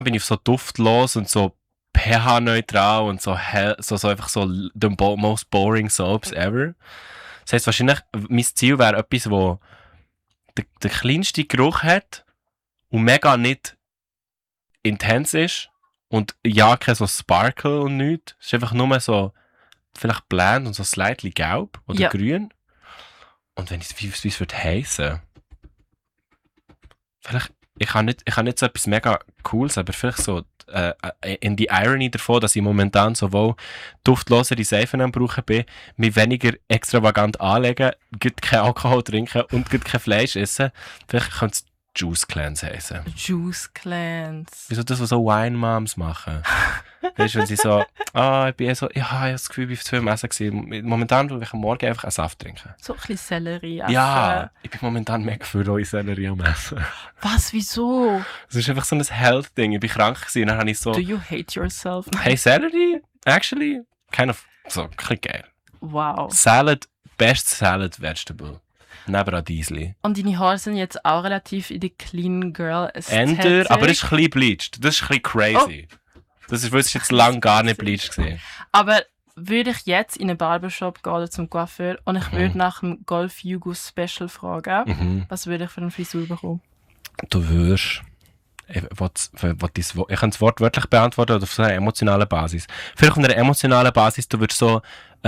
bin ich so duftlos und so pH-neutral und so hell, so einfach so the most boring soaps ever. Das heisst, wahrscheinlich, mein Ziel wäre etwas, wo der kleinste Geruch hat und mega nicht intens ist und ja, kein so Sparkle und nichts. Es ist einfach nur so vielleicht bland und so slightly gelb oder grün. Und wenn ich es würde heissen, vielleicht, ich habe nicht so etwas mega Cooles, aber vielleicht so in die Irony davon, dass ich momentan sowohl duftlosere Seifen am Brauchen bin, mich weniger extravagant anlegen, gut kein Alkohol trinken und gut kein Fleisch essen. Vielleicht könnte es Juice Cleanse heißen. Juice Cleanse. Wieso das, was so Wine Moms machen? Weißt du, wenn sie so, ich bin so, ich habe das Gefühl, ich war zu viel am Essen gewesen. Momentan will ich am Morgen einfach einen Saft trinken. So ein bisschen Sellerie essen. Ja, ich bin momentan mega für eure Sellerie am Essen. Was, wieso? Das ist einfach so ein Health-Ding. Ich bin krank gewesen und dann habe ich so... Do you hate yourself? Hey, Celery? Actually? Kind of... So, ein bisschen geil. Wow. Salad, best Salad Vegetable. Neben Radieschen. Und deine Haare sind jetzt auch relativ in die Clean Girl Ästhetik. Ender, aber das ist ein bisschen bleached. Das ist ein bisschen crazy. Das ist, weil es jetzt lange gar nicht bleached gewesen. Aber würde ich jetzt in einen Barbershop gehen oder zum Coiffeur und ich würde nach dem Golf Jugo Special fragen, was würde ich für eine Frisur bekommen? Du würdest... Ich kann es wortwörtlich beantworten oder auf so einer emotionalen Basis. Vielleicht auf einer emotionalen Basis, du würdest so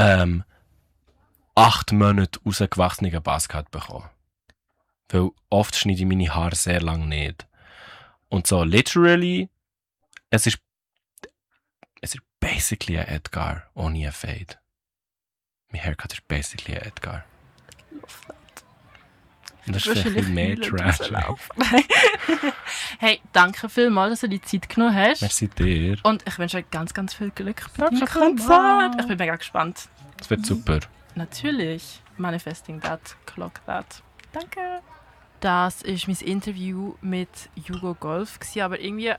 8 Monate rausgewachsenen Buzzcut bekommen. Weil oft schneide ich meine Haare sehr lang nicht. Und so literally, es ist basically ein Edgar ohne ein Fade. Mein Haircut ist basically ein Edgar. Und das ist vielleicht mehr Trash. Hey, danke vielmals, dass du die Zeit genommen hast. Merci dir. Und ich wünsche euch ganz, ganz viel Glück bei deinem Konzert. Ich bin mega gespannt. Das wird super. Natürlich. Manifesting that, clock that. Danke. Das war mein Interview mit Jugo Golf, aber irgendwie...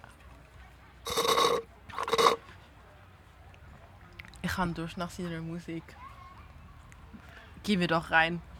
Ich habe Durst nach seiner Musik. Geh mir doch rein.